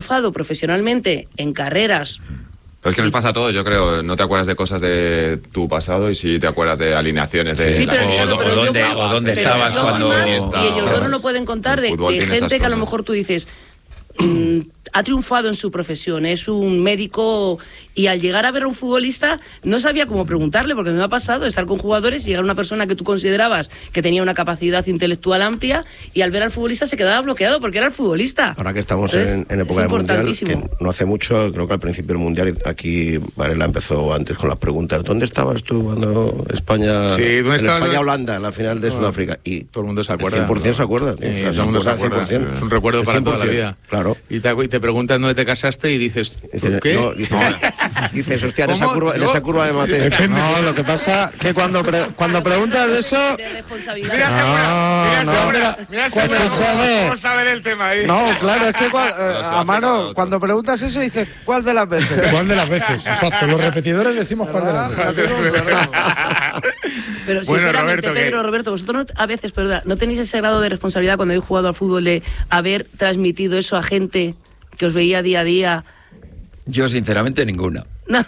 triunfado profesionalmente en carreras... Pero es que nos pasa a todos, yo creo. No te acuerdas de cosas de tu pasado y sí te acuerdas de alineaciones de o dónde estabas cuando... Y ellos dos no lo pueden contar de gente que a lo mejor tú dices... ha triunfado en su profesión, es un médico, y al llegar a ver a un futbolista no sabía cómo preguntarle, porque me ha pasado estar con jugadores y llegar a una persona que tú considerabas que tenía una capacidad intelectual amplia, y al ver al futbolista se quedaba bloqueado porque era el futbolista. Ahora que estamos en época de Mundial, que no hace mucho, creo que al principio del Mundial, aquí Varela empezó antes con las preguntas, ¿dónde estabas tú cuando España... España-Holanda, en la final de Sudáfrica? Y todo el mundo se acuerda. El 100% se acuerda. Todo el mundo se acuerda. Es un recuerdo para toda la vida. Claro. Y te preguntan dónde te casaste y dices, ¿qué? No, dices, hostia, en esa curva de Mateo. No, lo que pasa que cuando preguntas de eso... Mira, vamos a ver el tema ahí. No, claro, es que Amaro, cuando preguntas eso dices, ¿cuál de las veces? ¿Cuál de las veces? Exacto, los repetidores decimos cuál de las veces. Pero bueno, Roberto, vosotros a veces, no tenéis ese grado de responsabilidad cuando habéis jugado al fútbol de haber transmitido eso a gente que os veía día a día. Yo, sinceramente, ninguna. No.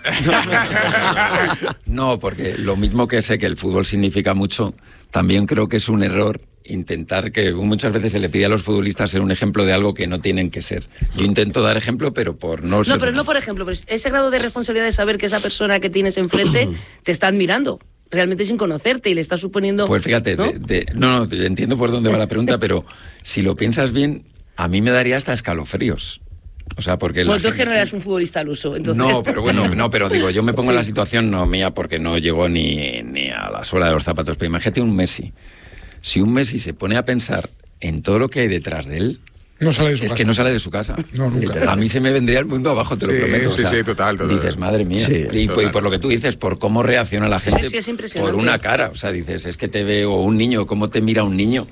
No, porque lo mismo que sé que el fútbol significa mucho, también creo que es un error intentar, que muchas veces se le pide a los futbolistas ser un ejemplo de algo que no tienen que ser. Yo intento dar ejemplo, pero por no ser... No, pero no por ejemplo, pero ese grado de responsabilidad de saber que esa persona que tienes enfrente te está admirando, realmente sin conocerte, y le está suponiendo... Pues fíjate, ¿no? Entiendo por dónde va la pregunta, pero si lo piensas bien, a mí me daría hasta escalofríos. O sea, porque... Bueno, tú es que no eras un futbolista al uso, entonces... No, pero bueno, pero digo, yo me pongo en la situación no mía porque no llego ni a la suela de los zapatos, pero imagínate un Messi. Si un Messi se pone a pensar en todo lo que hay detrás de él... No sale de su casa. Es que no sale de su casa. No, nunca. A mí se me vendría el mundo abajo, te lo prometo. Sí, total. Dices, madre mía. Sí, y por lo que tú dices, por cómo reacciona la gente, es impresionante. por una cara. O sea, dices, es que te veo un niño, cómo te mira un niño.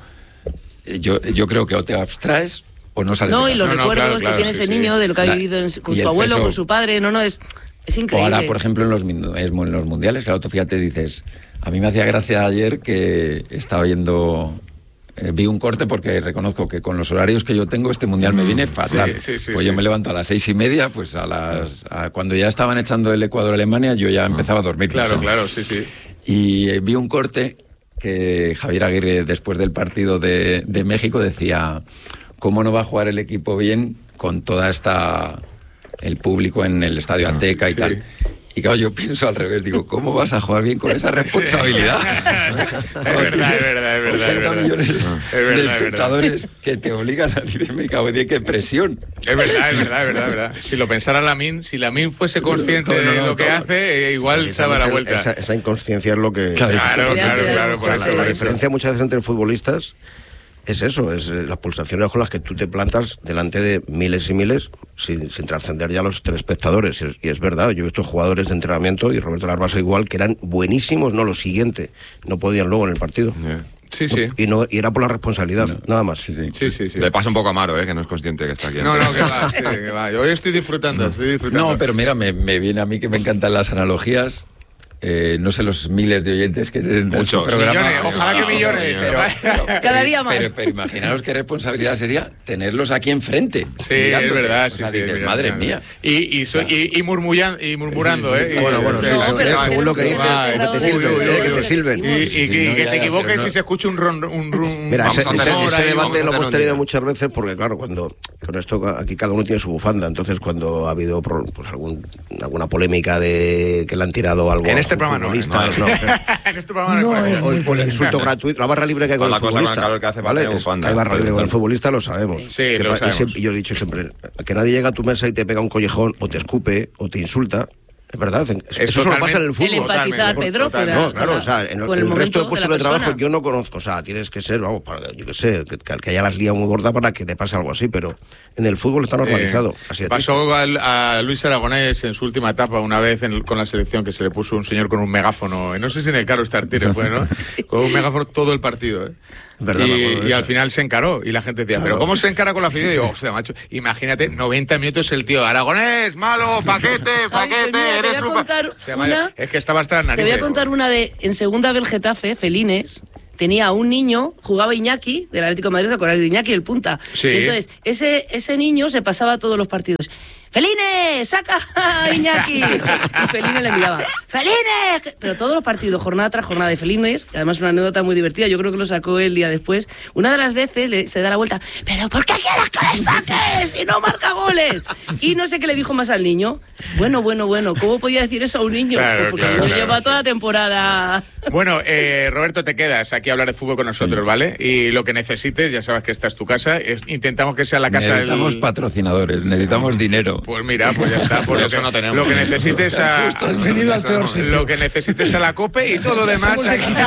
Yo creo que o te abstraes o no sales de casa. Y los recuerdos que tiene ese niño, de lo que ha vivido con su abuelo, con su padre, es increíble. O ahora, por ejemplo, en los mundiales, claro, tú fíjate, dices, a mí me hacía gracia ayer que estaba viendo... vi un corte porque reconozco que con los horarios que yo tengo este mundial me viene fatal. Pues yo me levanto a las 6:30, pues cuando ya estaban echando el Ecuador-Alemania yo ya empezaba a dormir. Claro. Y vi un corte que Javier Aguirre, después del partido de México, decía, ¿cómo no va a jugar el equipo bien con toda el público en el Estadio Azteca y tal? Y claro, yo pienso al revés, digo, ¿cómo vas a jugar bien con esa responsabilidad? Es verdad. 80 millones de espectadores que te obligan a decir, me cago en qué presión. Es verdad. Si lo pensara Lamine, si Lamine fuese consciente de lo que hace, igual se daba la vuelta. Esa inconsciencia es lo que... Claro. La diferencia muchas veces entre futbolistas es eso, es las pulsaciones con las que tú te plantas delante de miles y miles sin trascender ya los telespectadores. Y es verdad, yo he visto jugadores de entrenamiento, y Roberto Larbasa igual, que eran buenísimos, no lo siguiente, no podían luego en el partido. Sí. Y era por la responsabilidad, nada más. Sí. Le pasa un poco a Amaro, que no es consciente que está aquí. No, que va. Hoy estoy disfrutando. No, pero mira, me viene a mí que me encantan las analogías. No sé los miles de oyentes que tienen muchos programa. Ojalá que millones. Cada día más. Pero imaginaros qué responsabilidad sería tenerlos aquí enfrente. Sí, es verdad. Madre mía. Y murmurando, Bueno, según lo que dices, que te silven. Y que te equivoques si se escucha un rum. Mira, ese debate lo hemos tenido muchas veces porque, claro, cuando con esto aquí cada uno tiene su bufanda, entonces cuando ha habido pues alguna polémica de que le han tirado algo... En este programa no. En este programa no. O por el insulto gratuito, la barra libre que hay con el futbolista. ¿Vale? Hay barra libre con el futbolista, lo sabemos. Sí, lo sabemos. Y yo he dicho siempre, que nadie llega a tu mesa y te pega un collejón, o te escupe, o te insulta. Es verdad, eso solo pasa en el fútbol. El empatizar, Pedro, no, claro, o sea, en el resto de puestos de trabajo yo no conozco, o sea, tienes que ser, yo qué sé, que haya las lías muy gordas para que te pase algo así, pero en el fútbol está normalizado. Así pasó a Luis Aragonés en su última etapa una vez con la selección, que se le puso un señor con un megáfono, no sé si en el Carlos Tartiere fue, ¿no? Con un megáfono todo el partido, ¿Verdad? Y al final se encaró y la gente decía, ¿pero cómo se encara con la afición? Y digo, hostia, macho, imagínate, 90 minutos el tío, Aragonés, malo, paquete, eres un... Es que estaba hasta la nariz. Te voy a contar una en segunda del Getafe, Felines, tenía a un niño, jugaba Iñaki, del Atlético de Madrid, ¿te acuerdas de Iñaki, el punta? Sí. Y entonces, ese niño se pasaba todos los partidos. ¡Feline! ¡Saca a Iñaki! Y Feline le miraba. ¡Feline! Pero todos los partidos, jornada tras jornada de Felines, que además es una anécdota muy divertida, yo creo que lo sacó el día después. Una de las veces se da la vuelta. ¿Pero por qué quieres que le saques si no marca goles? Y no sé qué le dijo más al niño. Bueno, ¿cómo podía decir eso a un niño? Claro, Pues porque lo lleva toda la temporada. Bueno, Roberto, te quedas aquí a hablar de fútbol con nosotros, ¿vale? Y lo que necesites, ya sabes que esta es tu casa. Intentamos que sea la casa del... Necesitamos patrocinadores, necesitamos dinero. Pues mira, pues ya está. Pues eso no tenemos. Lo que necesites a... Has venido al peor sitio. Lo que necesites a la COPE y todo lo demás...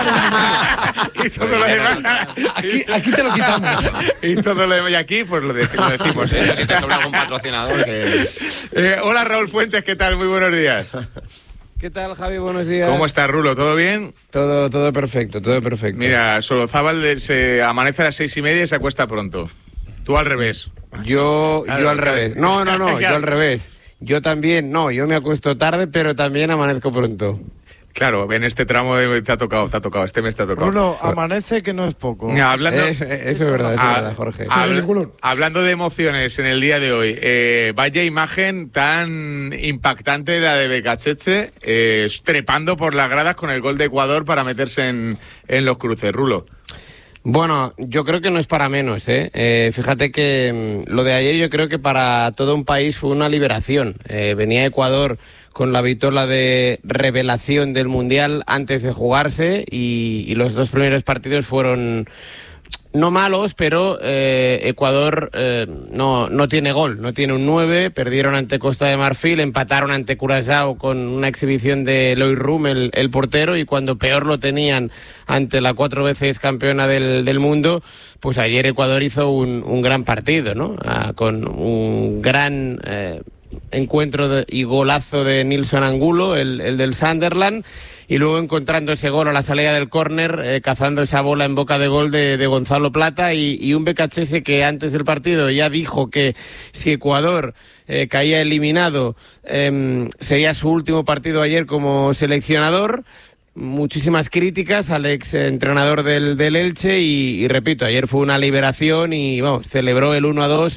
y todo lo demás... Aquí te lo quitamos. Y todo lo demás... Y aquí, pues lo decimos. Si te sobra algún patrocinador que... Hola, Raúl Fuentes, ¿qué tal? Muy buenos días. ¿Qué tal, Javi? Buenos días. ¿Cómo estás, Rulo? ¿Todo bien? Todo perfecto, todo perfecto. Mira, Solozábal se amanece a las 6:30 y se acuesta pronto. Tú al revés. Yo al revés. No, yo al revés. Yo también, yo me acuesto tarde, pero también amanezco pronto. Claro, en este tramo te ha tocado, este mes te ha tocado. Bruno, amanece que no es poco. Hablando, eso es verdad, Jorge. Hablando de emociones en el día de hoy, vaya imagen tan impactante la de Becacheche, trepando por las gradas con el gol de Ecuador para meterse en los cruces, Rulo. Bueno, yo creo que no es para menos, fíjate que lo de ayer yo creo que para todo un país fue una liberación. Venía Ecuador con la vitola de revelación del Mundial antes de jugarse y los dos primeros partidos fueron... no malos, pero Ecuador no tiene gol, no tiene un 9, perdieron ante Costa de Marfil, empataron ante Curazao con una exhibición de Loïc Rum, el portero, y cuando peor lo tenían ante la 4 veces campeona del mundo, pues ayer Ecuador hizo un gran partido, ¿no? Con un gran encuentro y golazo de Nilson Angulo, el del Sunderland, y luego encontrando ese gol a la salida del córner, cazando esa bola en boca de gol de Gonzalo Plata, y un Becacheche que antes del partido ya dijo que si Ecuador caía eliminado sería su último partido ayer como seleccionador. Muchísimas críticas al ex entrenador del Elche y repito, ayer fue una liberación y vamos, celebró el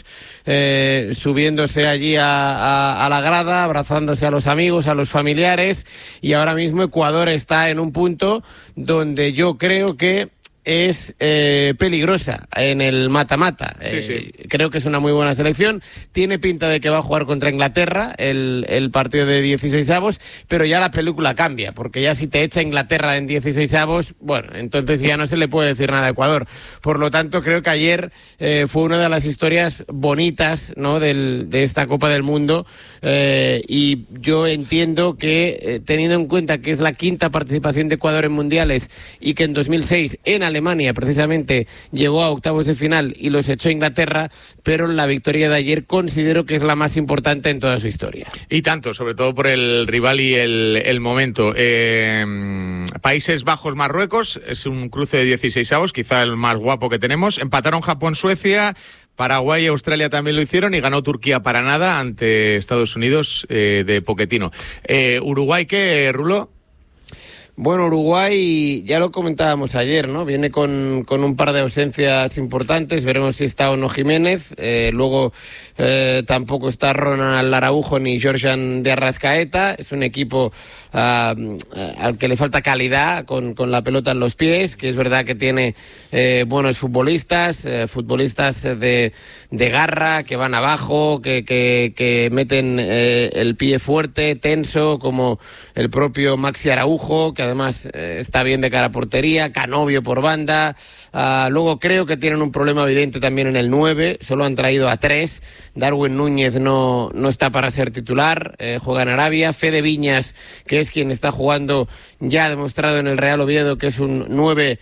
1-2 subiéndose allí a la grada, abrazándose a los amigos, a los familiares, y ahora mismo Ecuador está en un punto donde yo creo que es peligrosa en el mata-mata. Sí. Creo que es una muy buena selección. Tiene pinta de que va a jugar contra Inglaterra el partido de 16avos, pero ya la película cambia, porque ya si te echa Inglaterra en 16avos, bueno, entonces ya no se le puede decir nada a Ecuador. Por lo tanto, creo que ayer fue una de las historias bonitas, ¿no?, de esta Copa del Mundo, y yo entiendo que teniendo en cuenta que es la quinta participación de Ecuador en mundiales y que en 2006 en Alemania precisamente llegó a octavos de final y los echó Inglaterra, pero la victoria de ayer considero que es la más importante en toda su historia. Y tanto, sobre todo por el rival y el momento. Países Bajos-Marruecos es un cruce de 16avos, quizá el más guapo que tenemos. Empataron Japón-Suecia, Paraguay y Australia también lo hicieron, y ganó Turquía para nada ante Estados Unidos de Pochettino. ¿Uruguay qué, Rulo? Bueno, Uruguay, ya lo comentábamos ayer, ¿no? Viene con un par de ausencias importantes, veremos si está o no Jiménez, luego tampoco está Ronald Araujo ni Georgian de Arrascaeta, es un equipo al que le falta calidad con la pelota en los pies, que es verdad que tiene buenos futbolistas de garra, que van abajo, que meten el pie fuerte, tenso, como el propio Maxi Araujo, que además está bien de cara a portería, Canovio por banda. Luego creo que tienen un problema evidente también en el 9, solo han traído a 3. Darwin Núñez no está para ser titular, juega en Arabia. Fede Viñas, que es quien está jugando, ya ha demostrado en el Real Oviedo que es un 9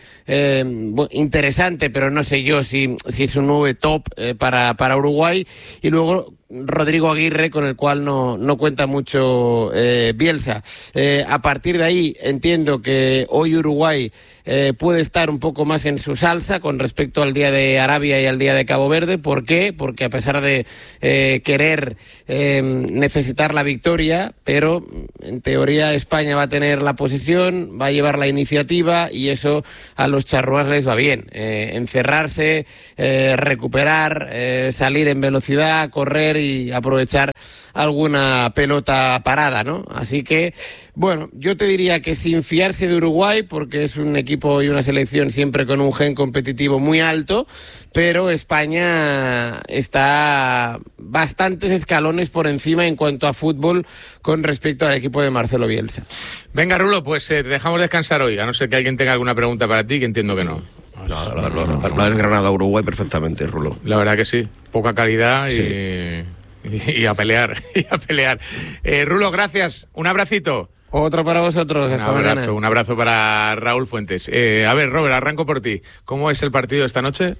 interesante, pero no sé yo si es un 9 top para Uruguay. Y luego Rodrigo Aguirre, con el cual no cuenta mucho Bielsa. A partir de ahí entiendo que hoy Uruguay puede estar un poco más en su salsa con respecto al día de Arabia y al día de Cabo Verde. ¿Por qué? Porque a pesar de querer necesitar la victoria, pero en teoría España va a tener la posesión, va a llevar la iniciativa y eso a los charrúas les va bien. Encerrarse, recuperar, salir en velocidad, correr y aprovechar alguna pelota parada, ¿no? Así que, bueno, yo te diría que sin fiarse de Uruguay, porque es un equipo y una selección siempre con un gen competitivo muy alto, pero España está bastantes escalones por encima en cuanto a fútbol con respecto al equipo de Marcelo Bielsa. Venga, Rulo, pues te dejamos descansar hoy, a no ser que alguien tenga alguna pregunta para ti, que entiendo que no. Lo ha desgranado a Uruguay perfectamente, Rulo. La verdad que sí, poca calidad y a pelear, y a pelear. Rulo, gracias, un abracito. Otro para vosotros, hasta mañana. Un abrazo para Raúl Fuentes. A ver, Robert, arranco por ti. ¿Cómo es el partido esta noche?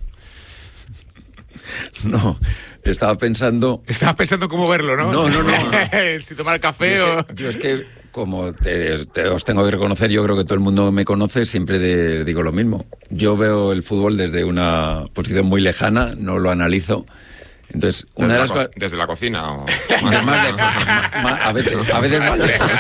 No, estaba pensando... Estabas pensando cómo verlo, ¿no? No. Si tomar café yo es que como os tengo que reconocer, yo creo que todo el mundo me conoce, siempre digo lo mismo. Yo veo el fútbol desde una posición muy lejana, no lo analizo. Entonces, una de las cosas... ¿Desde la cocina? O... a veces más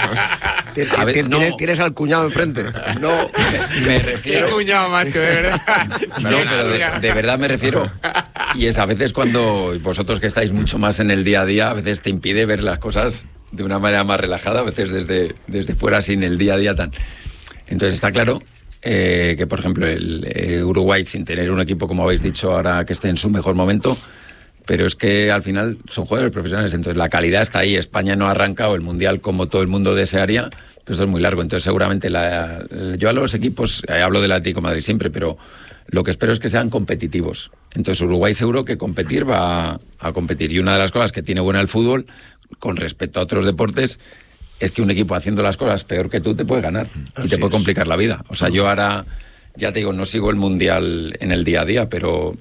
lejos. ¿Tienes al cuñado enfrente? No, me refiero... Qué cuñado, macho, de verdad. No, pero de verdad me refiero. Y es a veces cuando vosotros que estáis mucho más en el día a día, a veces te impide ver las cosas de una manera más relajada, a veces desde fuera sin el día a día tan... Entonces está claro que, por ejemplo, el Uruguay, sin tener un equipo, como habéis dicho, ahora que esté en su mejor momento... Pero es que al final son jugadores profesionales, entonces la calidad está ahí. España no ha arrancado el Mundial como todo el mundo desearía, pero eso es muy largo. Entonces seguramente yo a los equipos, hablo del Atlético de Madrid siempre, pero lo que espero es que sean competitivos. Entonces Uruguay seguro que competir va a competir. Y una de las cosas que tiene buena el fútbol, con respecto a otros deportes, es que un equipo haciendo las cosas peor que tú te puede ganar y te puede complicar la vida. O sea, yo ahora, ya te digo, no sigo el Mundial en el día a día, pero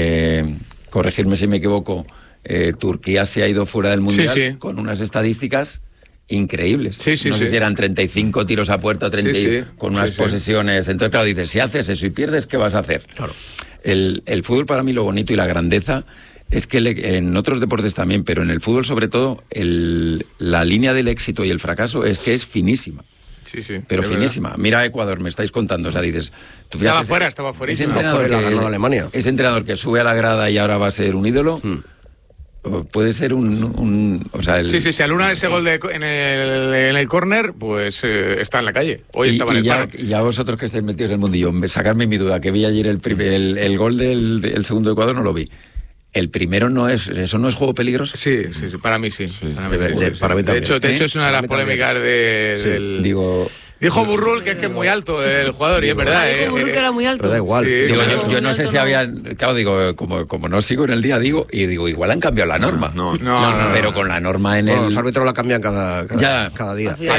corregirme si me equivoco, Turquía se ha ido fuera del Mundial con unas estadísticas increíbles. No sé si eran 35 tiros a puerta o 30 con unas posesiones. Entonces, claro, dices, si haces eso y pierdes, ¿qué vas a hacer? Claro. El fútbol, para mí, lo bonito y la grandeza es que en otros deportes también, pero en el fútbol sobre todo, la línea del éxito y el fracaso es que es finísima. Pero finísima. Verdad. Mira a Ecuador, me estáis contando, o sea, dices... Estaba fuera. Ese entrenador que sube a la grada y ahora va a ser un ídolo... Puede ser o sea, si aluna ese gol en el córner, pues está en la calle. Hoy estaba en el paro. Y ya vosotros que estáis metidos en el mundillo, sacarme mi duda, que vi ayer el gol del segundo de Ecuador, no lo vi. El primero ¿eso no es juego peligroso? Sí, para mí sí. Para mí también. De hecho es una de las polémicas del... Dijo Burrul que es muy alto el jugador, y es verdad. Dijo Burrul que era muy alto. Pero da igual. Yo no sé si habían... Claro, digo, como no sigo en el día, digo, igual han cambiado la norma. No. Pero con la norma los árbitros la cambian cada día. A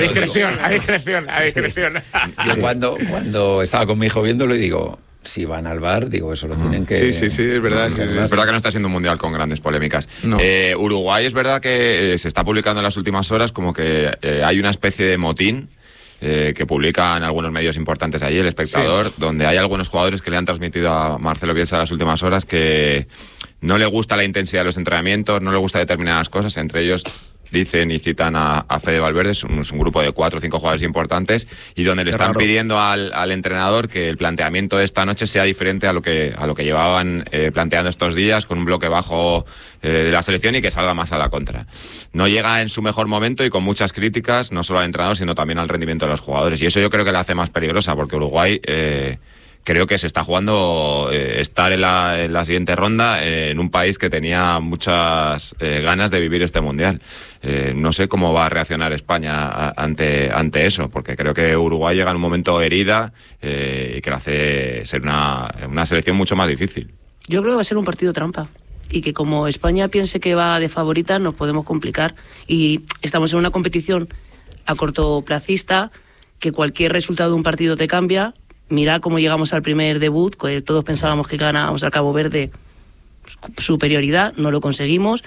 discreción. Yo cuando estaba con mi hijo viéndolo y digo... Si van al VAR, digo, eso lo tienen que... Sí, es verdad. Es verdad que no está siendo un mundial con grandes polémicas. No. Uruguay es verdad que se está publicando en las últimas horas como que hay una especie de motín que publican algunos medios importantes allí, El Espectador, donde hay algunos jugadores que le han transmitido a Marcelo Bielsa en las últimas horas que no le gusta la intensidad de los entrenamientos, no le gusta determinadas cosas, entre ellos... Dicen y citan a Fede Valverde, es un grupo de 4 o 5 jugadores importantes, y donde le están pidiendo al entrenador que el planteamiento de esta noche sea diferente a lo que llevaban planteando estos días, con un bloque bajo de la selección y que salga más a la contra. No llega en su mejor momento y con muchas críticas, no solo al entrenador, sino también al rendimiento de los jugadores. Y eso yo creo que la hace más peligrosa, porque Uruguay... creo que se está jugando estar en la siguiente ronda en un país que tenía muchas ganas de vivir este mundial. No sé cómo va a reaccionar España ante eso, porque creo que Uruguay llega en un momento herida y que le hace ser una selección mucho más difícil. Yo creo que va a ser un partido trampa y que como España piense que va de favorita nos podemos complicar, y estamos en una competición a cortoplacista que cualquier resultado de un partido te cambia. Mirad cómo llegamos al primer debut, que todos pensábamos que ganábamos al Cabo Verde, superioridad, no lo conseguimos.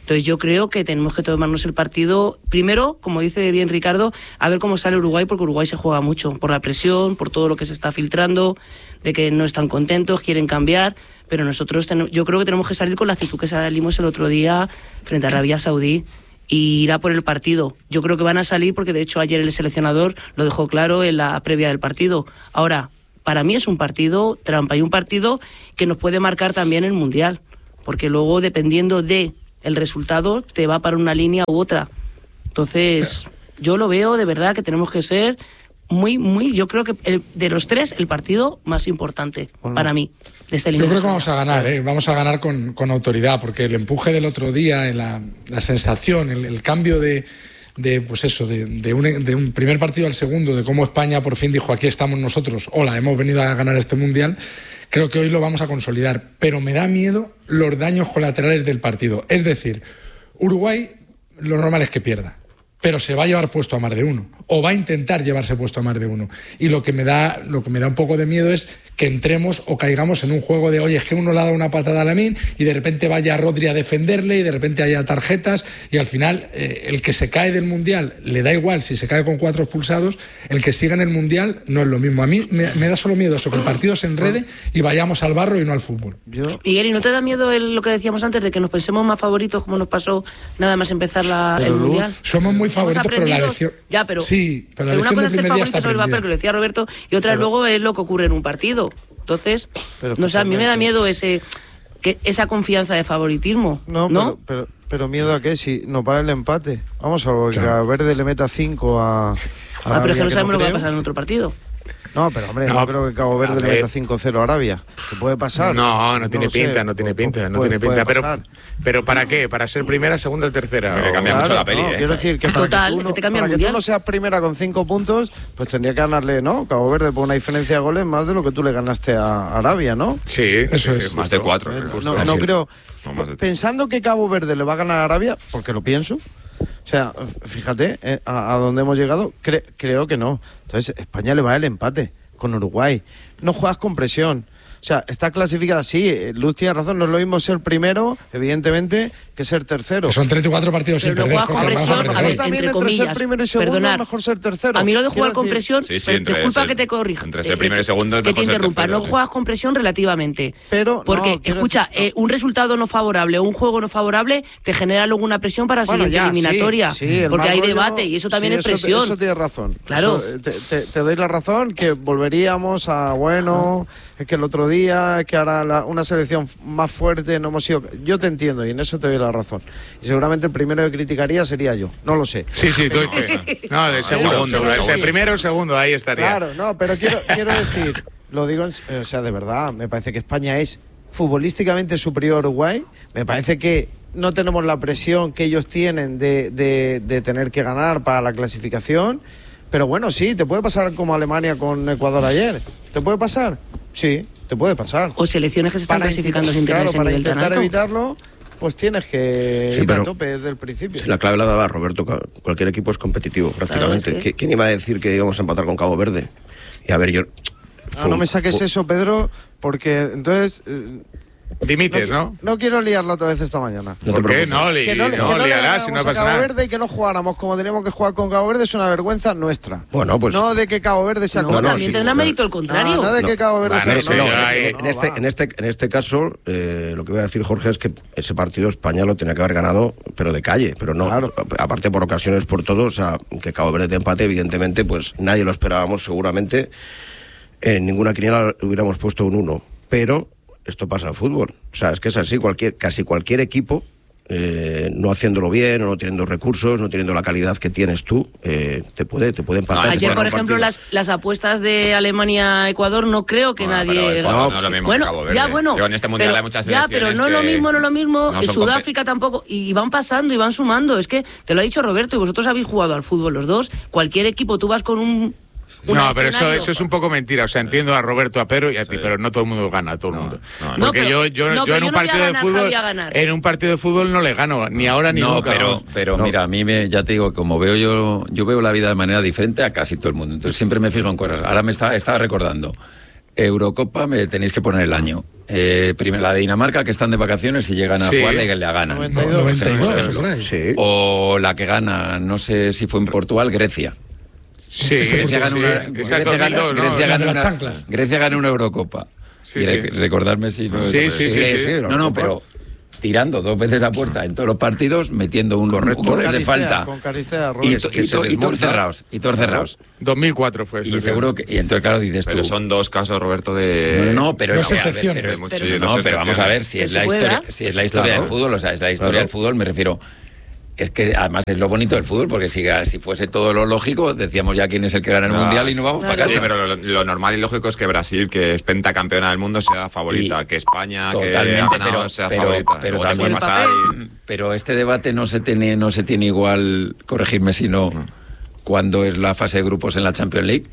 Entonces yo creo que tenemos que tomarnos el partido, primero, como dice bien Ricardo, a ver cómo sale Uruguay, porque Uruguay se juega mucho, por la presión, por todo lo que se está filtrando, de que no están contentos, quieren cambiar, pero nosotros yo creo que tenemos que salir con la actitud que salimos el otro día frente a Arabia Saudí y ir a por el partido. Yo creo que van a salir porque de hecho ayer el seleccionador lo dejó claro en la previa del partido. Ahora, para mí es un partido trampa y un partido que nos puede marcar también el Mundial, porque luego dependiendo de el resultado te va para una línea u otra. Entonces, yo lo veo de verdad que tenemos que ser muy, yo creo que de los tres, el partido más importante para mí. Yo creo que vamos a ganar, vamos a ganar con autoridad, porque el empuje del otro día, la sensación, el cambio de un primer partido al segundo, de cómo España por fin dijo, aquí estamos nosotros, hola, hemos venido a ganar este Mundial, creo que hoy lo vamos a consolidar, pero me da miedo los daños colaterales del partido. Es decir, Uruguay lo normal es que pierda, pero se va a llevar puesto a más de uno, o va a intentar llevarse puesto a más de uno. Y lo que me da un poco de miedo es que entremos o caigamos en un juego de, oye, es que uno le ha dado una patada a Lamine y de repente vaya Rodri a defenderle y de repente haya tarjetas y al final el que se cae del Mundial le da igual si se cae con 4 expulsados, el que siga en el Mundial no es lo mismo. A mí me da solo miedo eso, que el partido se enrede y vayamos al barro y no al fútbol. Miguel, ¿y no te da miedo lo que decíamos antes de que nos pensemos más favoritos como nos pasó nada más empezar el Mundial? Somos muy favoritos, pero la elección... Ya, pero la elección una cosa del es ser primer día está favorito sobre el papel, que lo decía Roberto, y otra luego es lo que ocurre en un partido. Entonces, no sé, a mí me da miedo esa confianza de favoritismo. ¿No? Pero miedo a qué, si no para el empate. Vamos a ver, que a Verde le meta 5 a pero es que no sabemos lo que va a pasar en otro partido. No, pero hombre, no creo que Cabo Verde le meta 5-0 a Arabia. ¿Qué puede pasar? No tiene pinta, no tiene pinta. Pero ¿para qué? ¿Para ser primera, segunda o tercera? Que cambia mucho la peli, Quiero decir que para que tú no seas primera con 5 puntos, pues tendría que ganarle, ¿no? Cabo Verde por una diferencia de goles más de lo que tú le ganaste a Arabia, ¿no? Sí, eso es. Más de 4. No creo. Pensando que Cabo Verde le va a ganar a Arabia, porque lo pienso. O sea, fíjate a dónde hemos llegado, creo que no. Entonces, España le va el empate con Uruguay. No juegas con presión. O sea, está clasificada, sí, Luz tiene razón, no es lo mismo ser primero, evidentemente, que ser tercero. Que son 34 partidos sin perder. También entre ser primero y segundo es mejor ser tercero. A mí lo de jugar con presión, disculpa que te corrija. Entre ser primero y segundo es que te interrumpa, no juegas con presión relativamente. Porque, escucha, un resultado no favorable o un juego no favorable te genera luego una presión para la siguiente eliminatoria. Porque hay debate y eso también es presión. Eso tienes razón. Claro. Te doy la razón, que volveríamos a, es que el otro día, que ahora una selección más fuerte no hemos sido... Yo te entiendo y en eso te doy la razón. Y seguramente el primero que criticaría sería yo. No lo sé. Sí, doy fe. No, de segundo. Primero o segundo, ahí estaría. Claro, no, pero quiero decir, lo digo, o sea, de verdad, me parece que España es futbolísticamente superior a Uruguay. Me parece que no tenemos la presión que ellos tienen de tener que ganar para la clasificación. Pero bueno, sí, te puede pasar como Alemania con Ecuador ayer. ¿Te puede pasar? Sí, te puede pasar. O selecciones que se están clasificando sin tener ese para nivel intentar tan alto. Evitarlo, pues tienes que ir a tope desde el principio. Sí, la clave la daba Roberto. Cualquier equipo es competitivo, prácticamente. Claro, es que... ¿Quién iba a decir que íbamos a empatar con Cabo Verde? Y a ver, yo... No me saques eso, Pedro, porque entonces... Dimites, ¿no? No quiero liarla otra vez esta mañana. ¿Por qué? No liarás si no pasa Cabo nada. Verde y que no jugáramos como teníamos que jugar con Cabo Verde es una vergüenza nuestra. Bueno, pues... No de que Cabo Verde sea... también tendrá mérito el contrario. No de que Cabo Verde sea... En este caso, lo que voy a decir, Jorge, es que ese partido España lo tenía que haber ganado, pero de calle. Pero no, aparte por ocasiones, por todo, o sea, que Cabo Verde te empate, evidentemente, pues nadie lo esperábamos, seguramente. En ninguna quiniela hubiéramos puesto un 1. Pero... esto pasa en fútbol. O sea, es que es así, casi cualquier equipo, no haciéndolo bien, o no teniendo recursos, no teniendo la calidad que tienes tú, te puede empatar. Ayer, por ejemplo, las apuestas de Alemania-Ecuador, no creo que nadie... No es lo mismo que Cabo Verde. Pero en este Mundial hay muchas selecciones pero no es lo mismo, en Sudáfrica tampoco, y van pasando y van sumando. Es que, te lo ha dicho Roberto, y vosotros habéis jugado al fútbol los dos, cualquier equipo, tú vas con un... No, pero eso es un poco mentira. O sea, entiendo a Roberto, a Pedro y a ti, pero no todo el mundo gana a todo el mundo. Porque yo en un partido de fútbol, en un partido de fútbol no le gano, ni ahora ni nunca. Pero mira, a mí ya te digo, como veo yo veo la vida de manera diferente a casi todo el mundo. Entonces siempre me fijo en cosas. Ahora estaba recordando. Eurocopa me tenéis que poner el año. Primero la de Dinamarca, que están de vacaciones y llegan a jugar y la ganan. 92. Sí. O la que gana, no sé si fue en Portugal, Grecia. Sí, Grecia gana una Eurocopa. Sí, recordarme si no. Sí. No, pero tirando 2 veces a puerta en todos los partidos, metiendo un gol de falta. Con Caristea, y todos cerrados. 2004 fue eso. Y seguro que. Y entonces, claro, dices pero tú. son 2 casos, Roberto, de. No, pero dos excepciones. Pero vamos a ver, si es la historia del fútbol, o sea, es la historia del fútbol, me refiero. Es que además es lo bonito del fútbol, porque si fuese todo lo lógico, decíamos ya quién es el que gana el Mundial y no vamos para casa. Sí, pero lo normal y lógico es que Brasil, que es pentacampeona del mundo, sea favorita, que España, que ha ganado, sea favorita. Pero también pasar pero este debate no se tiene igual, corregirme si no, cuando es la fase de grupos en la Champions League.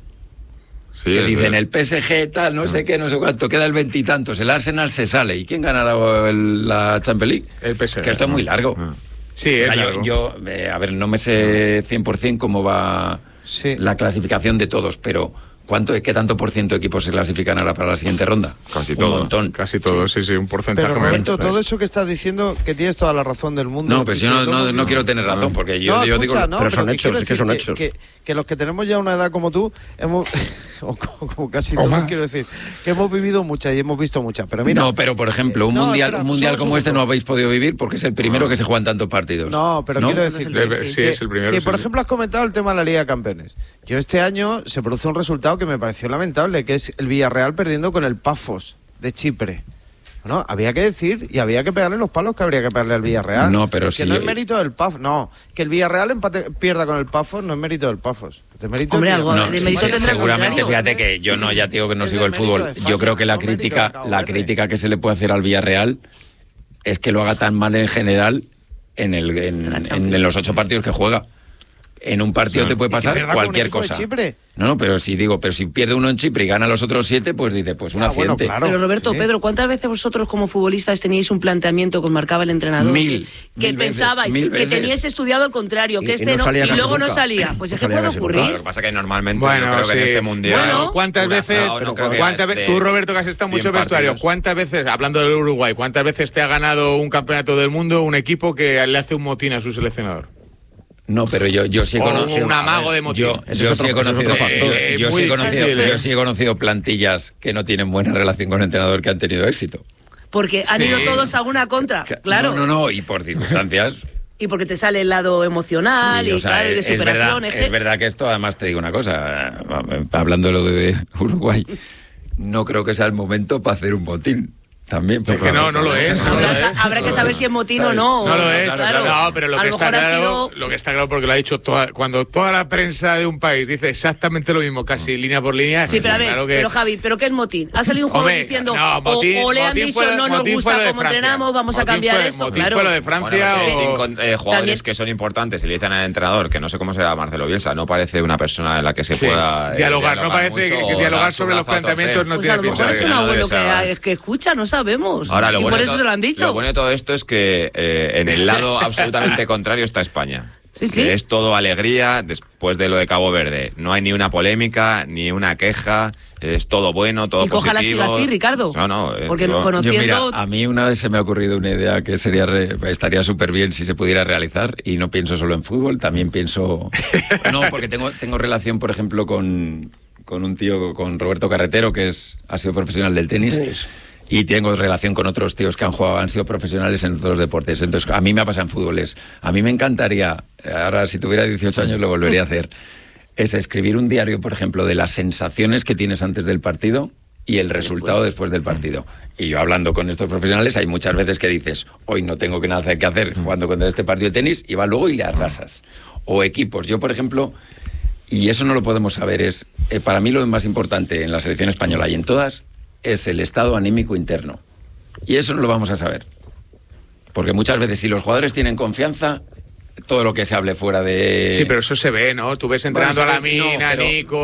Sí, que dicen el PSG tal, no sé qué, no sé cuánto, queda el 20 y tantos, el Arsenal se sale. ¿Y quién ganará la Champions League? El PSG. Que esto es muy largo. Sí, es largo. Yo a ver, no me sé 100% cómo va la clasificación de todos, pero ¿qué tanto por ciento de equipos se clasifican ahora para la siguiente ronda? Casi todo. Un montón. Casi todo, sí, un porcentaje. Pero Roberto, todo eso que estás diciendo, que tienes toda la razón del mundo. No, pues yo no quiero tener razón, porque yo digo... pero son hechos, es que son hechos. Que los que tenemos ya una edad como tú, o como casi todos, quiero decir, que hemos vivido muchas y hemos visto muchas, pero mira... No, pero por ejemplo, un mundial como este no habéis podido vivir porque es el primero que se juegan tantos partidos. No, pero quiero decir es el primero. Que por ejemplo has comentado el tema de la Liga de Campeones. Yo este año se produce un resultado que me pareció lamentable, que es el Villarreal perdiendo con el Pafos de Chipre. Bueno, había que decir y había que pegarle los palos que habría que pegarle al Villarreal. No, pero que no es mérito del Pafos. No, que el Villarreal pierda con el Pafos no es mérito del Pafos. Es mérito Hombre, algo de mérito tendrá. Seguramente, fíjate que yo ya digo que no sigo el fútbol. Yo creo que la crítica que se le puede hacer al Villarreal es que lo haga tan mal en general en los 8 partidos que juega. En un partido te puede pasar cualquier cosa. No, pero si pierde uno en Chipre y gana los otros 7, pues dice, pues un accidente. Bueno, claro, pero Roberto, Pedro, ¿cuántas veces vosotros como futbolistas teníais un planteamiento que os marcaba el entrenador? Que pensabais, que teníais estudiado al contrario, que este no, y luego no salía. Pues es que puede ocurrir. Lo que pasa es que normalmente yo creo que en este mundial... ¿Cuántas veces, tú Roberto, que has estado mucho en vestuario, cuántas veces, hablando del Uruguay, cuántas veces te ha ganado un campeonato del mundo un equipo que le hace un motín a su seleccionador? No, pero yo sí he conocido... un amago de motín. Yo sí he conocido plantillas que no tienen buena relación con el entrenador que han tenido éxito. Porque han ido todos a una contra, claro. No, y por circunstancias... Y porque te sale el lado emocional y de superación. Es verdad que esto, además te digo una cosa, hablando de lo de Uruguay, no creo que sea el momento para hacer un motín. También, es que no lo es. Habrá que saber si es motín o no. No lo es, claro. No, pero lo que está claro, porque lo ha dicho cuando toda la prensa de un país dice exactamente lo mismo, casi línea por línea. Sí, pero a ver, claro pero Javi, ¿pero qué es motín? Ha salido un jugador diciendo, o le han dicho no nos gusta cómo entrenamos, vamos a cambiar esto. Motín fue lo de Francia. Jugadores que son importantes y le dicen al entrenador, que no sé cómo será Marcelo Bielsa, no parece una persona en la que se pueda dialogar. No parece que dialogar sobre los planteamientos no tiene pinta. A lo mejor es un abuelo que escucha, no sabemos. Ahora, y por eso se lo han dicho. Lo bueno de todo esto es que en el lado absolutamente contrario está España. Sí. Que es todo alegría después de lo de Cabo Verde. No hay ni una polémica, ni una queja, es todo bueno, todo positivo. Y ojalá siga así, Ricardo. No. Porque conociendo... Mira, a mí una vez se me ha ocurrido una idea que estaría súper bien si se pudiera realizar, y no pienso solo en fútbol, también pienso... No, porque tengo relación, por ejemplo, con un tío, con Roberto Carretero, que ha sido profesional del tenis. Y tengo relación con otros tíos que han sido profesionales en otros deportes. Entonces, a mí me ha pasado en fútbol. A mí me encantaría, ahora si tuviera 18 años lo volvería a hacer, es escribir un diario, por ejemplo, de las sensaciones que tienes antes del partido y el resultado después del partido. Y yo hablando con estos profesionales, hay muchas veces que dices, hoy no tengo nada que hacer jugando contra este partido de tenis, y va luego y le arrasas. O equipos. Yo, por ejemplo, y eso no lo podemos saber, es para mí lo más importante en la selección española y en todas, es el estado anímico interno. Y eso no lo vamos a saber. Porque muchas veces, si los jugadores tienen confianza, todo lo que se hable fuera de... Sí, pero eso se ve, ¿no? Tú ves entrenando a Lamine, a Nico,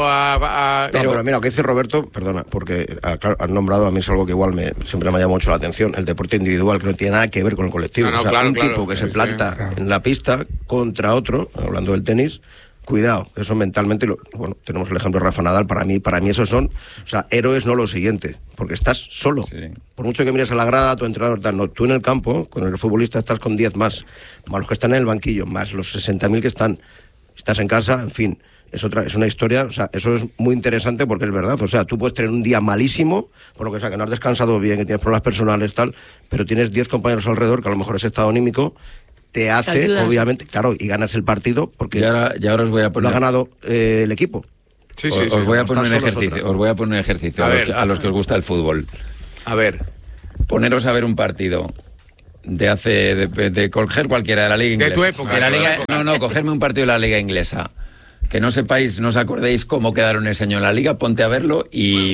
pero mira, lo que dice Roberto, perdona, porque claro, has nombrado, a mí es algo que igual siempre me llama mucho la atención, el deporte individual, que no tiene nada que ver con el colectivo. Claro, tipo que se planta en la pista contra otro, hablando del tenis, Cuidado, eso mentalmente, bueno, tenemos el ejemplo de Rafa Nadal, para mí esos son, o sea, héroes no lo siguiente, porque estás solo. Sí. Por mucho que mires a la grada, tu entrenador, no, tú en el campo, con el futbolista estás con 10 más los que están en el banquillo, más los 60.000 que estás en casa, en fin, es una historia, o sea, eso es muy interesante porque es verdad, o sea, tú puedes tener un día malísimo, por lo que sea, que no has descansado bien, que tienes problemas personales, tal, pero tienes 10 compañeros alrededor, que a lo mejor ese estado anímico te hace, obviamente, claro, y ganas el partido porque ahora os voy a poner... lo ha ganado el equipo. Sí, os voy a poner un ejercicio. Os voy a poner un ejercicio a los que os gusta el fútbol. A ver. Poneros a ver un partido de coger cualquiera de la liga inglesa. De tu época. Cogerme un partido de la liga inglesa. Que no sepáis, no os acordéis cómo quedaron ese año en la liga, ponte a verlo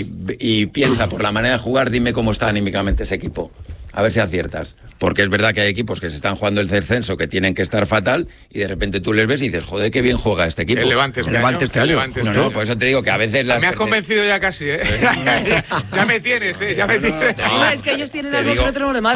y piensa por la manera de jugar, dime cómo está anímicamente ese equipo. A ver si aciertas. Porque es verdad que hay equipos que se están jugando el descenso, que tienen que estar fatal, y de repente tú les ves y dices, joder, qué bien juega este equipo. El Levante este año. No, por eso te digo que a veces... Me has convencido ya casi, ¿eh? Ya me tienes, ¿eh? Ya me tienes. No, es que ellos tienen algo que no tenemos de más.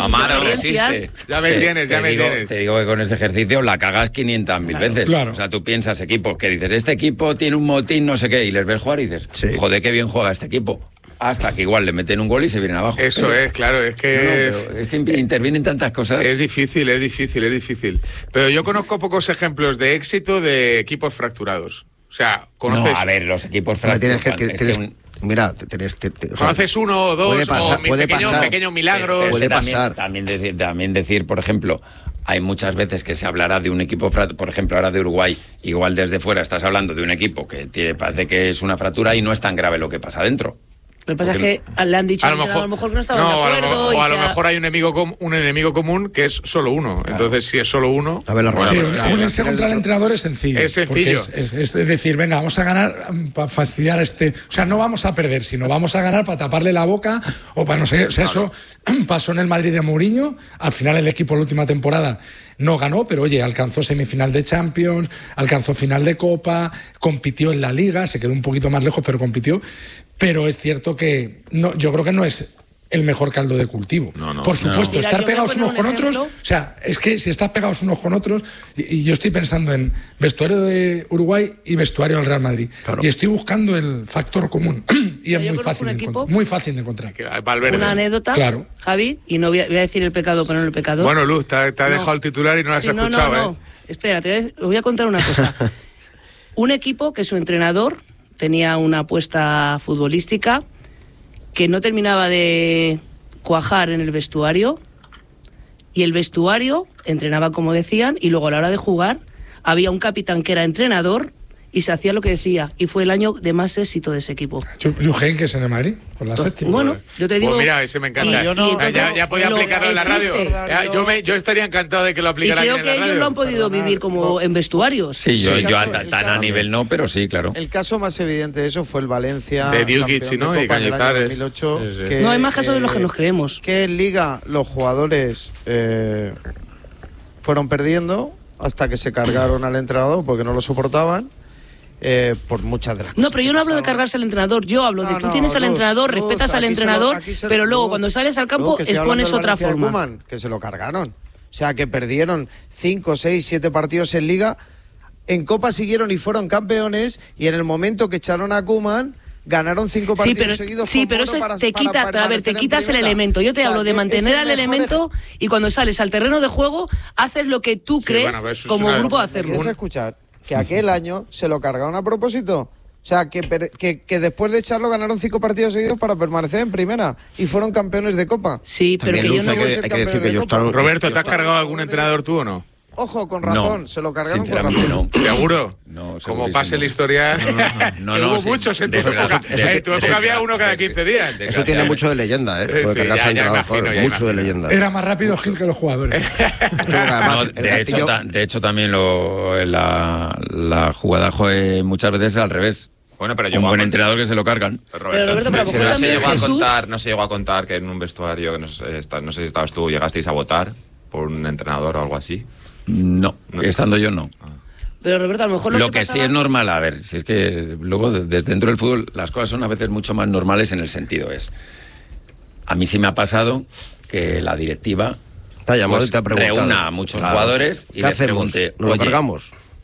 Ya me tienes. Te digo que con ese ejercicio la cagas 500.000 veces. Claro. O sea, tú piensas equipos que dices, este equipo tiene un motín, no sé qué, y les ves jugar y dices, joder, qué bien juega este equipo. Hasta que igual le meten un gol y se vienen abajo. Eso es, claro, es que... es que intervienen tantas cosas. Es difícil. Pero yo conozco pocos ejemplos de éxito de equipos fracturados. O sea, conoces... No, a ver, los equipos fracturados... Mira, conoces uno o dos, pequeño milagro. Puede pasar. También decir, por ejemplo, hay muchas veces que se hablará de un equipo, por ejemplo, ahora de Uruguay, igual desde fuera estás hablando de un equipo que parece que es una fractura y no es tan grave lo que pasa dentro. Lo que pasa es que le han dicho a lo mejor que no estaban de acuerdo. O a lo mejor hay un enemigo común que es solo uno. Claro. Entonces, si es solo uno... A ver, unirse contra el entrenador es sencillo. Es sencillo. Es decir, venga, vamos a ganar para fastidiar a este... O sea, no vamos a perder, sino vamos a ganar para taparle la boca o para no sé... O sea, eso pasó en el Madrid de Mourinho. Al final el equipo la última temporada no ganó, pero oye, alcanzó semifinal de Champions, alcanzó final de Copa, compitió en la Liga, se quedó un poquito más lejos, pero compitió. Pero es cierto que yo creo que no es el mejor caldo de cultivo. Por supuesto, estar pegados unos con otros... O sea, es que si estás pegados unos con otros... Y yo estoy pensando en vestuario de Uruguay y vestuario del Real Madrid. Claro. Y estoy buscando el factor común. Y es muy fácil de encontrar. Una anécdota, claro. Javi, y no voy a decir el pecado, pero no el pecado. Bueno, Luz, te ha dejado el titular y no lo has escuchado, No. Espera, os voy a contar una cosa. Un equipo que su entrenador tenía una apuesta futbolística que no terminaba de cuajar en el vestuario, y el vestuario entrenaba como decían, y luego a la hora de jugar había un capitán que era entrenador y se hacía lo que decía, y fue el año de más éxito de ese equipo. Eugen, que es en el Madrid, por la séptima. Bueno, yo te digo... Pues mira, ese me encanta. Ya podía aplicarlo en la radio. Yo estaría encantado de que lo aplicara en la radio. Y creo que ellos lo han podido vivir como en vestuarios. Sí, yo tan a nivel no, pero sí, claro. El caso más evidente de eso fue el Valencia. De Djukic, ¿no? Y Cañizares. 2008. Sí. No hay más casos de los que nos creemos. Que en Liga los jugadores fueron perdiendo hasta que se cargaron al entrenador porque no lo soportaban. Por muchas de las cosas. No, pero yo no hablo de cargarse al entrenador, yo hablo de tú tienes al entrenador, respetas al entrenador, pero luego cuando sales al campo expones otra forma. Koeman, que se lo cargaron. O sea, que perdieron 5, 6, 7 partidos en Liga, en Copa siguieron y fueron campeones, y en el momento que echaron a Koeman ganaron 5 partidos seguidos. Sí, pero eso te quitas el elemento. Yo te hablo de mantener al elemento y cuando sales al terreno de juego haces lo que tú crees como grupo de hacerlo. ¿Quieres escuchar? Que aquel año se lo cargaron a propósito. O sea, que después de echarlo ganaron 5 partidos seguidos para permanecer en primera y fueron campeones de Copa. Sí, pero también que yo no hay que decir que yo estaba... Roberto, ¿te has cargado algún entrenador tú o no? Ojo, con razón, se lo cargaron con razón. No. ¿Seguro? No, como pase la historia... No, hubo muchos en tu época. En tu época había uno cada 15 días. Eso tiene mucho de leyenda, ¿eh? Mucho de leyenda. Era más rápido Gil que los jugadores. De hecho, también la jugada muchas veces es al revés. Bueno, pero un buen entrenador que se lo cargan. Roberto, no se llegó a contar que en un vestuario, que no sé si estabas tú, llegasteis a votar por un entrenador o algo así. No, estando yo no. Pero Roberto, a lo mejor lo que sí es normal, a ver, si es que luego desde dentro del fútbol las cosas son a veces mucho más normales en el sentido a mí sí me ha pasado que la directiva te ha llamado y te ha preguntado, reúna a muchos jugadores y les pregunte, ¿nos lo cargamos?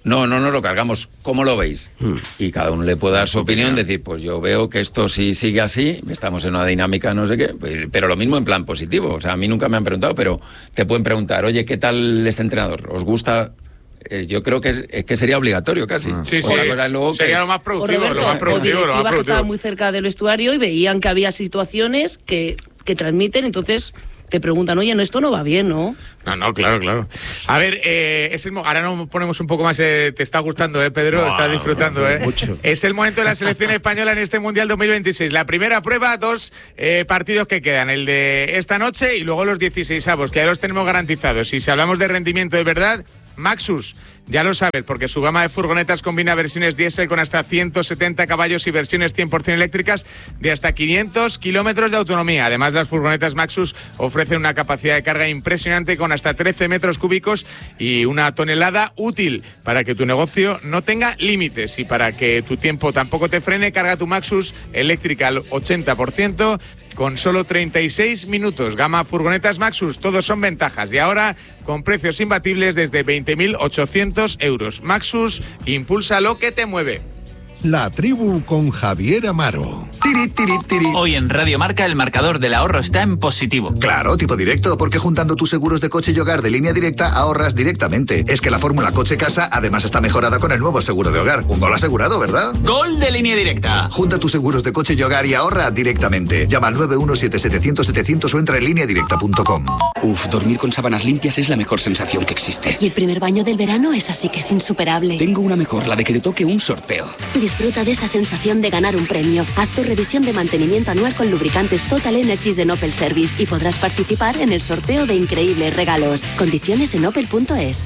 No lo cargamos. ¿Cómo lo veis? Y cada uno le puede dar su opinión, decir, pues yo veo que esto sí sigue así, estamos en una dinámica no sé qué, pero lo mismo en plan positivo. O sea, a mí nunca me han preguntado, pero te pueden preguntar, oye, ¿qué tal este entrenador? ¿Os gusta? Yo creo que sería obligatorio casi. Sí. Sería lo más productivo. Ibas que estaba muy cerca del vestuario y veían que había situaciones que transmiten, entonces te preguntan, oye, esto no va bien, ¿no? No, claro. A ver, ahora nos ponemos un poco más... te está gustando, Pedro? Wow, estás disfrutando, mucho. Es el momento de la selección española en este Mundial 2026. La primera prueba, 2 partidos que quedan. El de esta noche y luego los 16avos, que ya los tenemos garantizados. Y si hablamos de rendimiento de verdad, Maxus, ya lo sabes, porque su gama de furgonetas combina versiones diésel con hasta 170 caballos y versiones 100% eléctricas de hasta 500 kilómetros de autonomía. Además, las furgonetas Maxus ofrecen una capacidad de carga impresionante con hasta 13 metros cúbicos y una tonelada útil para que tu negocio no tenga límites y para que tu tiempo tampoco te frene. Carga tu Maxus eléctrica al 80%. Con solo 36 minutos. Gama furgonetas Maxus, todos son ventajas. Y ahora con precios imbatibles desde 20.800 euros. Maxus, impulsa lo que te mueve. La tribu con Javier Amaro. Hoy en Radio Marca el marcador del ahorro está en positivo. Claro, tipo directo, porque juntando tus seguros de coche y hogar de Línea Directa ahorras directamente. Es que la fórmula coche-casa además está mejorada con el nuevo seguro de hogar. Un gol asegurado, ¿verdad? ¡Gol de Línea Directa! Junta tus seguros de coche y hogar y ahorra directamente. Llama al 917-700-700 o entra en lineadirecta.com. Dormir con sábanas limpias es la mejor sensación que existe. Y el primer baño del verano es así que es insuperable. Tengo una mejor, la de que te toque un sorteo. Disfruta de esa sensación de ganar un premio. Haz tu revisión de mantenimiento anual con lubricantes Total Energies de Opel Service y podrás participar en el sorteo de increíbles regalos. Condiciones en opel.es.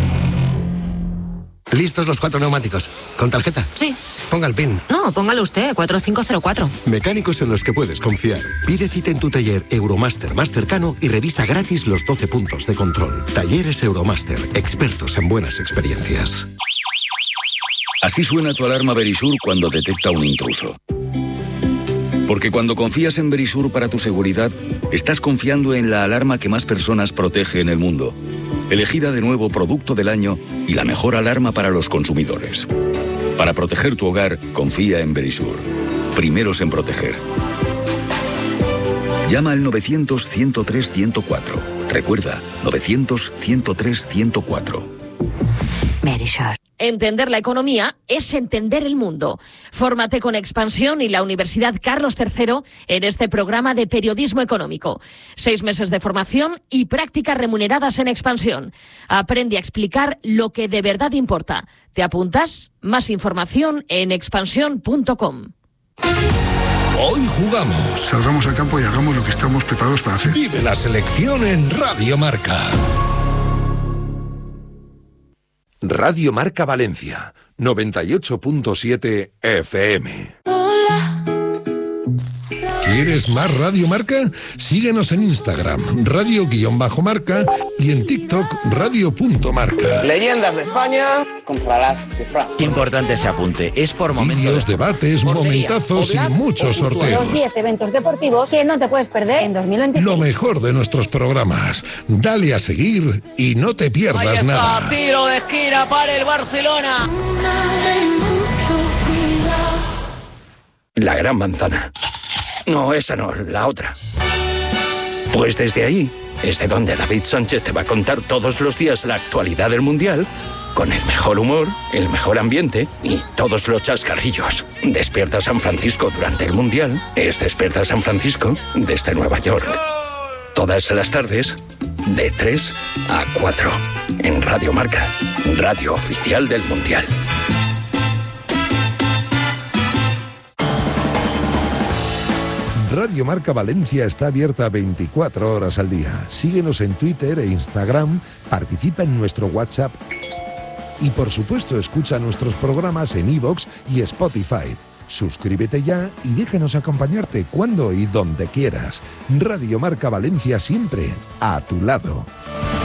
¿Listos los 4 neumáticos? ¿Con tarjeta? Sí. Ponga el PIN. No, póngalo usted, 4504. Mecánicos en los que puedes confiar. Pide cita en tu taller Euromaster más cercano y revisa gratis los 12 puntos de control. Talleres Euromaster, expertos en buenas experiencias. Así suena tu alarma Verisur cuando detecta un intruso. Porque cuando confías en Verisur para tu seguridad, estás confiando en la alarma que más personas protege en el mundo. Elegida de nuevo Producto del Año y la mejor alarma para los consumidores. Para proteger tu hogar, confía en Verisur. Primeros en proteger. Llama al 900-103-104. Recuerda, 900-103-104. Verisur. Entender la economía es entender el mundo. Fórmate con Expansión y la Universidad Carlos III en este programa de periodismo económico. 6 meses de formación y prácticas remuneradas en Expansión. Aprende a explicar lo que de verdad importa. ¿Te apuntas? Más información en expansión.com. Hoy jugamos. Salgamos al campo y hagamos lo que estamos preparados para hacer. Vive la selección en Radio Marca. Radio Marca Valencia, 98.7 FM. Hola. ¿Quieres más Radio Marca? Síguenos en Instagram, radio_marca y en TikTok, radio.marca. Leyendas de España contra las de Francia. Qué importante ese apunte, es por momentos. Vídeos, debates, momentazos y muchos sorteos. Los 10 eventos deportivos que no te puedes perder en 2026. Lo mejor de nuestros programas. Dale a seguir y no te pierdas nada. Tiro de esquina para el Barcelona. La Gran Manzana. No, esa no, la otra. Pues desde ahí es de donde David Sánchez te va a contar todos los días la actualidad del Mundial, con el mejor humor, el mejor ambiente y todos los chascarrillos. Despierta San Francisco durante el Mundial es Despierta San Francisco desde Nueva York. Todas las tardes, de 3 a 4, en Radio Marca, radio oficial del Mundial. Radio Marca Valencia está abierta 24 horas al día. Síguenos en Twitter e Instagram, participa en nuestro WhatsApp y por supuesto escucha nuestros programas en iVoox y Spotify. Suscríbete ya y déjanos acompañarte cuando y donde quieras. Radio Marca Valencia siempre a tu lado.